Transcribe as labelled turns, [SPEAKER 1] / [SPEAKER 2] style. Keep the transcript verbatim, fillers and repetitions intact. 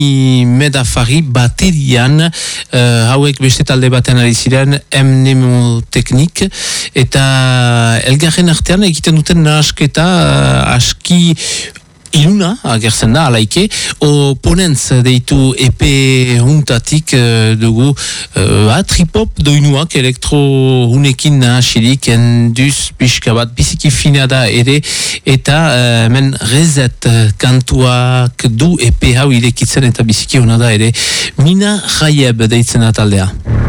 [SPEAKER 1] Medafari baterian, uh, hauek beste talde batean ari ziren Mnemoteknik, eta elgarren artean egiten duten nahasketa uh, aski iluna, agertzen da, alaike, o ponentz deitu epe huntatik uh, dugu uh, tripop doinuak elektrohunekin nahasirik enduz pixka bat biziki fina da ere, eta uh, men rezet kantuak du epe hau irekitzen eta biziki hona da ere. Mina Jaieb deitzen da taldea.